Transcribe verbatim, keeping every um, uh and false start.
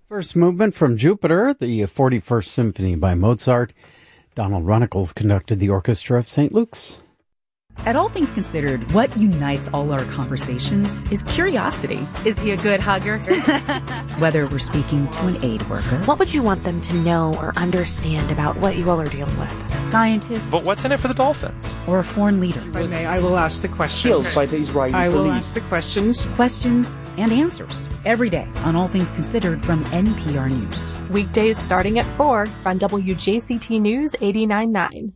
First movement from Jupiter, the forty-first Symphony by Mozart. Donald Runnicles conducted the orchestra of Saint Luke's. At All Things Considered, what unites all our conversations is curiosity. Is he a good hugger? Whether we're speaking to an aid worker. What would you want them to know or understand about what you all are dealing with? A scientist. But what's in it for the Dolphins? Or a foreign leader. If I may, I will ask the questions. Killed by the Israeli I will police. ask the questions. Questions and answers. Every day on All Things Considered from N P R News. Weekdays starting at four on W J C T News eighty-nine point nine.